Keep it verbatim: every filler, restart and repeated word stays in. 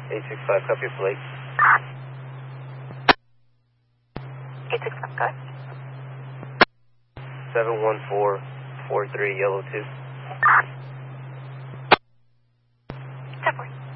eight six five, copy your plate. eight six five, go ahead. seven one four four three, yellow two. ten four.